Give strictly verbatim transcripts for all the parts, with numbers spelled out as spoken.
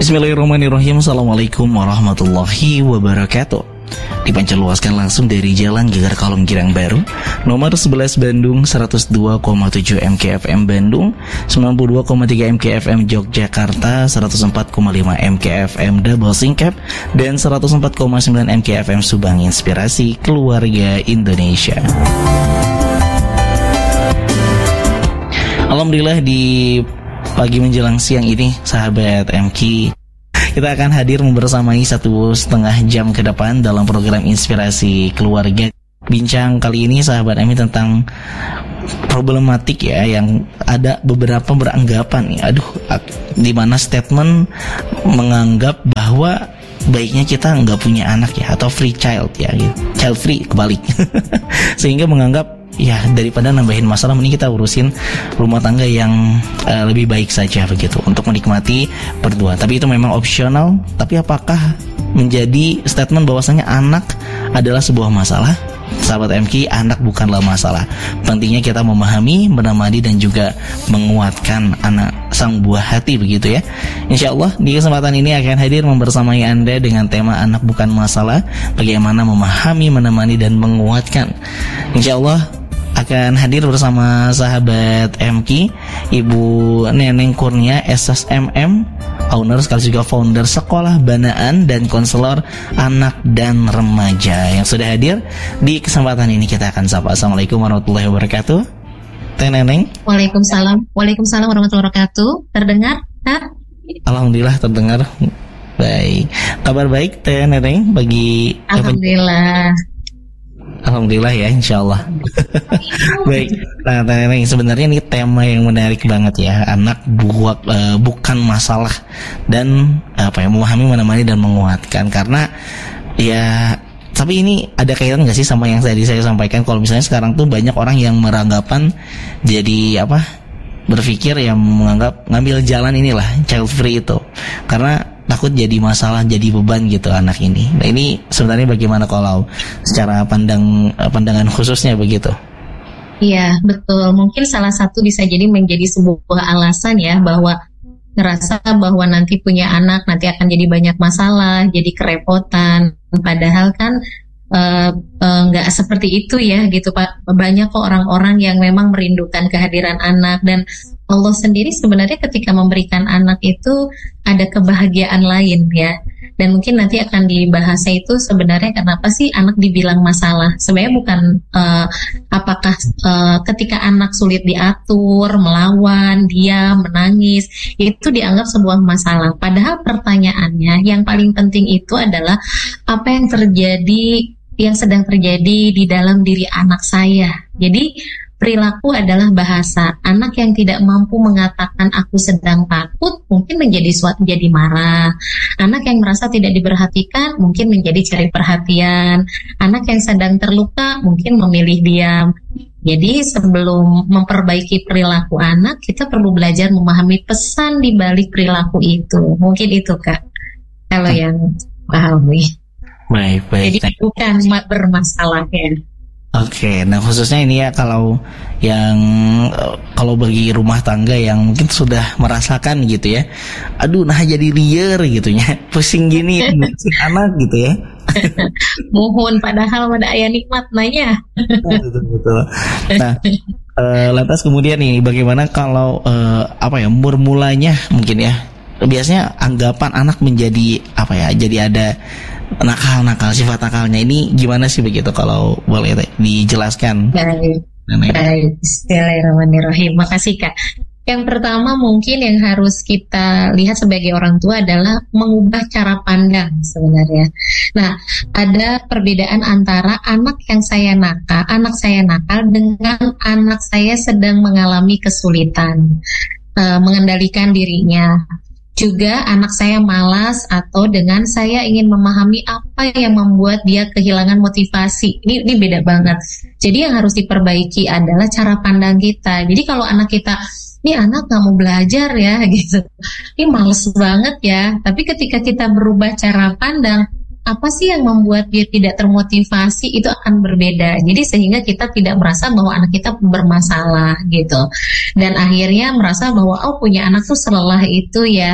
Bismillahirrahmanirrahim. Assalamualaikum warahmatullahi wabarakatuh. Dipancarluaskan langsung dari Jalan Gegar Kalong Girang Baru, nomor sebelas Bandung, seratus dua koma tujuh M K F M Bandung, sembilan puluh dua koma tiga M K F M Yogyakarta, seratus empat koma lima M K F M Double Singkap, dan seratus empat koma sembilan M K F M Subang, Inspirasi Keluarga Indonesia. Alhamdulillah, di pagi menjelang siang ini, sahabat M K, kita akan hadir membersamai satu setengah jam ke depan dalam program Inspirasi Keluarga. Bincang kali ini, sahabat M K, tentang problematik ya, yang ada beberapa beranggapan nih, aduh, di mana statement menganggap bahwa baiknya kita nggak punya anak ya, atau free child ya, gitu. Child free kebalik. Sehingga menganggap ya daripada nambahin masalah, mending kita urusin rumah tangga yang uh, lebih baik saja begitu, untuk menikmati berdua. Tapi itu memang opsional. Tapi apakah menjadi statement bahwasanya anak adalah sebuah masalah? Sahabat M K, anak bukanlah masalah. Pentingnya kita memahami, menemani, dan juga menguatkan anak sang buah hati begitu ya. Insya Allah di kesempatan ini akan hadir membersamai Anda dengan tema anak bukan masalah, bagaimana memahami, menemani, dan menguatkan. Insya Allah akan hadir bersama sahabat M K, Ibu Neneng Kurnia S S M M, owner sekaligus juga founder Sekolah Banaan dan konselor anak dan remaja, yang sudah hadir di kesempatan ini. Kita akan sapa. Assalamualaikum warahmatullahi wabarakatuh, Teh Neneng. Waalaikumsalam. Waalaikumsalam warahmatullahi wabarakatuh. Terdengar, Kak? Alhamdulillah terdengar. Baik. Kabar baik, Teh Neneng, bagi Alhamdulillah. Alhamdulillah ya, insya Allah. Baik, nah Teh Neneng, sebenarnya ini tema yang menarik banget ya. Anak buat uh, bukan masalah, dan apa ya, memahami, menemani, dan menguatkan. Karena ya, tapi ini ada kaitan nggak sih sama yang tadi saya sampaikan? Kalau misalnya sekarang tuh banyak orang yang beranggapan jadi apa, berpikir yang menganggap ngambil jalan inilah child free itu, karena takut jadi masalah, jadi beban gitu anak ini. Nah ini sebenarnya bagaimana kalau secara pandang pandangan khususnya begitu? Iya betul, mungkin salah satu bisa jadi menjadi sebuah alasan ya, bahwa ngerasa bahwa nanti punya anak nanti akan jadi banyak masalah, jadi kerepotan. Padahal kan nggak uh, uh, seperti itu ya gitu Pak. Banyak kok orang-orang yang memang merindukan kehadiran anak, dan Allah sendiri sebenarnya ketika memberikan anak itu ada kebahagiaan lain ya. Dan mungkin nanti akan dibahas itu sebenarnya kenapa sih anak dibilang masalah. Sebenarnya bukan uh, apakah uh, ketika anak sulit diatur, melawan, diam, menangis, itu dianggap sebuah masalah. Padahal pertanyaannya yang paling penting itu adalah apa yang terjadi, yang sedang terjadi di dalam diri anak saya. Jadi perilaku adalah bahasa. Anak yang tidak mampu mengatakan aku sedang takut mungkin menjadi suatu jadi marah. Anak yang merasa tidak diperhatikan mungkin menjadi cari perhatian. Anak yang sedang terluka mungkin memilih diam. Jadi sebelum memperbaiki perilaku anak, kita perlu belajar memahami pesan di balik perilaku itu. Mungkin itu Kak, kalau yang pahami. Baik, baik. Jadi bukan bermasalah ya. Oke, nah khususnya ini ya, kalau yang kalau bagi rumah tangga yang mungkin sudah merasakan gitu ya, aduh nah jadi liar gitu ya, pusing gini ngurusin anak gitu ya. Mohon padahal pada ayah nikmat nanya. Betul betul. Nah, uh, lantas kemudian nih bagaimana kalau uh, apa ya, bermulanya mungkin ya, biasanya anggapan anak menjadi apa ya, jadi ada nakal-nakal, sifat nakalnya ini gimana sih begitu, kalau boleh dijelaskan? Baik, baik. Bismillahirrahmanirrahim. Makasih Kak. Yang pertama mungkin yang harus kita lihat sebagai orang tua adalah mengubah cara pandang sebenarnya. Nah, ada perbedaan antara anak yang saya nakal, anak saya nakal dengan anak saya sedang mengalami kesulitan uh, mengendalikan dirinya. Juga anak saya malas, atau dengan saya ingin memahami apa yang membuat dia kehilangan motivasi. Ini, ini beda banget. Jadi yang harus diperbaiki adalah cara pandang kita. Jadi kalau anak kita, ini anak gak mau belajar ya gitu, ini males banget ya. Tapi ketika kita berubah cara pandang, apa sih yang membuat dia tidak termotivasi, itu akan berbeda. Jadi sehingga kita tidak merasa bahwa anak kita bermasalah gitu. Dan akhirnya merasa bahwa oh punya anak tuh selelah itu ya,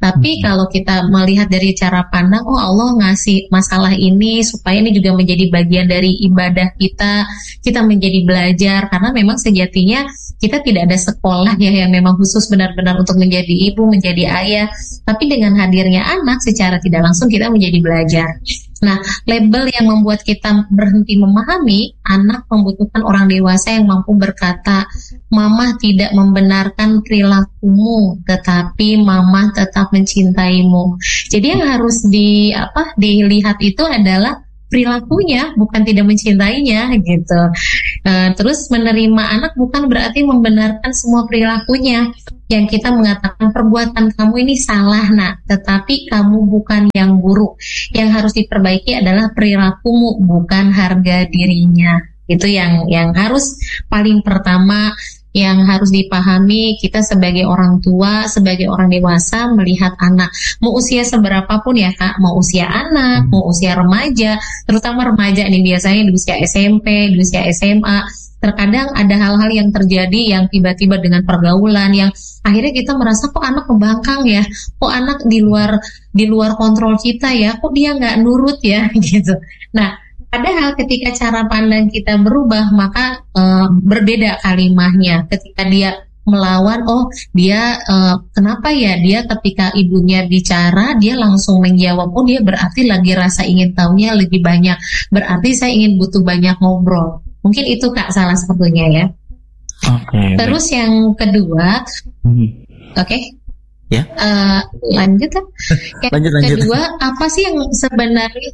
Tapi kalau kita melihat dari cara pandang, oh Allah ngasih masalah ini supaya ini juga menjadi bagian dari ibadah kita, kita menjadi belajar, karena memang sejatinya kita tidak ada sekolah ya yang memang khusus benar-benar untuk menjadi ibu, menjadi ayah. Tapi dengan hadirnya anak secara tidak langsung kita menjadi belajar. Nah, label yang membuat kita berhenti memahami, anak membutuhkan orang dewasa yang mampu berkata, mama tidak membenarkan perilakumu, tetapi mama tetap mencintaimu. Jadi yang harus di apa dilihat itu adalah perilakunya, bukan tidak mencintainya gitu. Uh, terus menerima anak bukan berarti membenarkan semua perilakunya. Yang kita mengatakan perbuatan kamu ini salah nak, tetapi kamu bukan yang buruk. Yang harus diperbaiki adalah perilakumu, bukan harga dirinya. Itu yang yang harus paling pertama yang harus dipahami kita sebagai orang tua, sebagai orang dewasa melihat anak. Mau usia seberapapun ya Kak, mau usia anak, mau usia remaja, terutama remaja nih biasanya di usia S M P, di usia S M A. Terkadang ada hal-hal yang terjadi yang tiba-tiba dengan pergaulan yang akhirnya kita merasa kok anak kebangkang ya, kok anak di luar di luar kontrol kita ya, kok dia nggak nurut ya gitu. Nah, padahal ketika cara pandang kita berubah maka uh, berbeda kalimatnya. Ketika dia melawan, oh dia uh, kenapa ya dia ketika ibunya bicara dia langsung menjawab, oh dia berarti lagi rasa ingin tahunya lebih banyak, berarti saya ingin butuh banyak ngobrol. Mungkin itu Kak salah satunya ya. Oke. Okay, terus baik. Yang kedua, hmm. oke, okay. ya. Uh, lanjut kan? Yang lanjut, lanjut. Kedua, apa sih yang sebenarnya,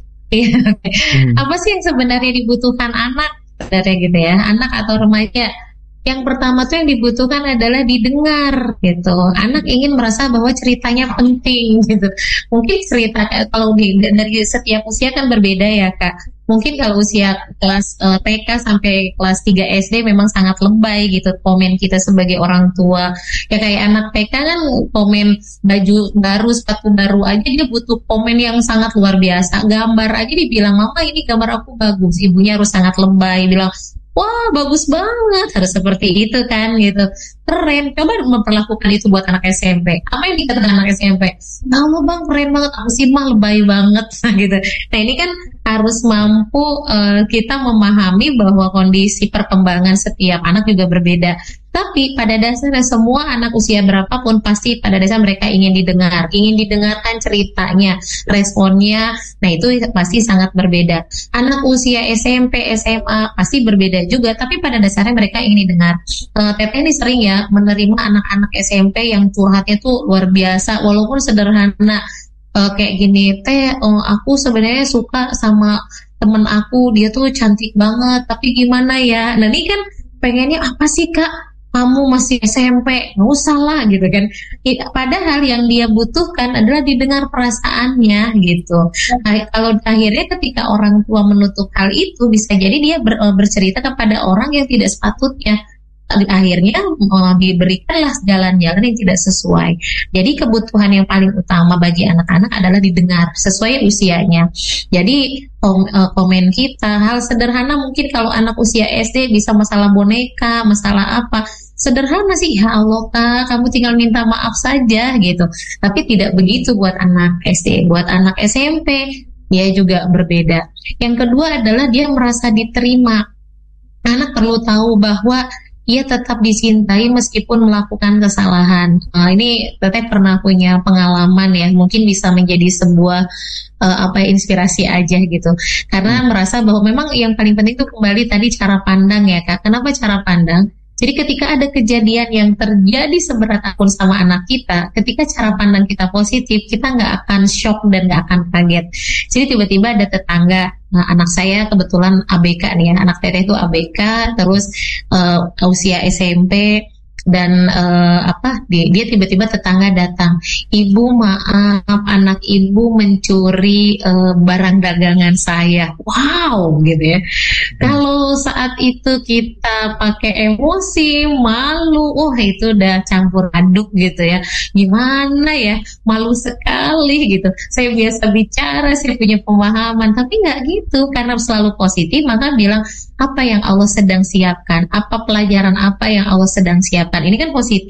hmm. apa sih yang sebenarnya dibutuhkan anak, sebenarnya gitu ya, anak atau remaja? Yang pertama tuh yang dibutuhkan adalah didengar gitu. Anak ingin merasa bahwa ceritanya penting gitu. Mungkin cerita kalau di, dari setiap usia kan berbeda ya Kak. Mungkin kalau usia kelas uh, T K sampai kelas tiga S D memang sangat lebay gitu komen kita sebagai orang tua. Ya kayak anak T K kan komen baju baru, sepatu baru aja dia butuh komen yang sangat luar biasa. Gambar aja dibilang, mama ini gambar aku bagus. Ibunya harus sangat lebay bilang, wah bagus banget, harus seperti itu kan gitu, keren. Coba memperlakukan itu buat anak S M P. Apa yang dikatakan anak S M P? Kamu bang keren banget, aku sih mah lebay banget gitu. Nah ini kan harus mampu uh, kita memahami bahwa kondisi perkembangan setiap anak juga berbeda. Tapi pada dasarnya semua anak usia berapapun pasti pada dasar mereka ingin didengar, ingin didengarkan ceritanya, responnya. Nah itu pasti sangat berbeda. Anak usia S M P, S M A pasti berbeda juga, tapi pada dasarnya mereka ingin didengar. Uh, Teteh ini sering ya menerima anak-anak S M P yang curhatnya tuh luar biasa, walaupun sederhana. Uh, kayak gini, teh, oh, aku sebenarnya suka sama temen aku, dia tuh cantik banget, tapi gimana ya? Nah ini kan pengennya apa sih Kak? Kamu masih S M P, nggak usah lah gitu kan. Padahal yang dia butuhkan adalah didengar perasaannya gitu. Nah, kalau akhirnya ketika orang tua menutup hal itu, bisa jadi dia ber, bercerita kepada orang yang tidak sepatutnya. Akhirnya uh, diberikanlah jalan-jalan yang tidak sesuai. Jadi kebutuhan yang paling utama bagi anak-anak adalah didengar sesuai usianya. Jadi kom, uh, komen kita hal sederhana, mungkin kalau anak usia S D bisa masalah boneka, masalah apa, sederhana sih, ya Allah Kak, kamu tinggal minta maaf saja gitu. Tapi tidak begitu buat anak S D, buat anak S M P dia juga berbeda. Yang kedua adalah dia merasa diterima. Anak perlu tahu bahwa ia tetap dicintai meskipun melakukan kesalahan. Nah, ini Teteh pernah punya pengalaman ya, mungkin bisa menjadi sebuah uh, apa ya, inspirasi aja gitu. Karena hmm. merasa bahwa memang yang paling penting itu kembali tadi cara pandang ya Kak. Kenapa cara pandang? Jadi ketika ada kejadian yang terjadi seberat apapun sama anak kita, ketika cara pandang kita positif, kita nggak akan shock dan nggak akan kaget. Jadi tiba-tiba ada tetangga, nah, anak saya kebetulan A B K nih ya, anak Teteh itu A B K, terus uh, usia S M P, dan uh, apa dia, dia tiba-tiba tetangga datang, ibu maaf anak ibu mencuri uh, barang dagangan saya. Wow gitu ya. Kalau saat itu kita pakai emosi, malu, oh itu udah campur aduk gitu ya. Gimana ya, malu sekali gitu. Saya biasa bicara, saya punya pemahaman, tapi nggak gitu, karena selalu positif maka bilang apa yang Allah sedang siapkan, apa pelajaran apa yang Allah sedang siapkan. Ini kan positif.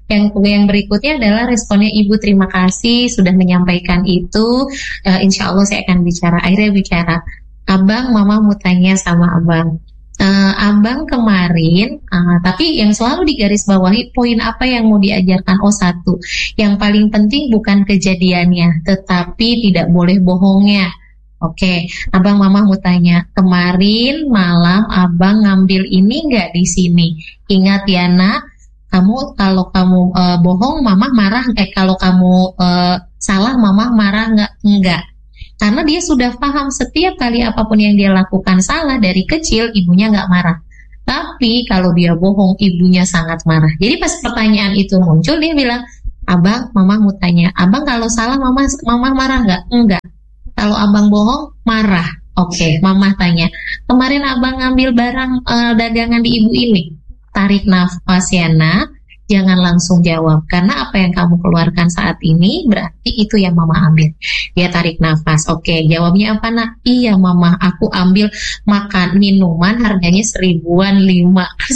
yang yang berikutnya adalah responnya ibu, terima kasih sudah menyampaikan itu. Uh, insya Allah saya akan bicara. Akhirnya bicara, abang, mama mau tanya sama abang. Uh, abang kemarin, uh, tapi yang selalu digarisbawahi poin apa yang mau diajarkan. Oh satu, yang paling penting bukan kejadiannya, tetapi tidak boleh bohongnya. Oke, abang, mama mau tanya, kemarin malam abang ngambil ini nggak di sini? Ingat ya nak, kamu kalau kamu uh, bohong, mama marah. Eh kalau kamu uh, salah, mama marah nggak? Enggak. Karena dia sudah paham setiap kali apapun yang dia lakukan salah dari kecil, ibunya nggak marah. Tapi kalau dia bohong, ibunya sangat marah. Jadi pas pertanyaan itu muncul, dia bilang, abang, mama mau tanya, abang kalau salah mama mama marah nggak? Enggak. Kalau abang bohong, marah. Oke, mama tanya, kemarin abang ngambil barang uh, dagangan di ibu ini. Tarik nafas ya nak. Jangan langsung jawab, karena apa yang kamu keluarkan saat ini berarti itu yang mama ambil. Dia tarik nafas. Oke, jawabnya apa nak? Iya mama, aku ambil makan minuman harganya seribuan lima.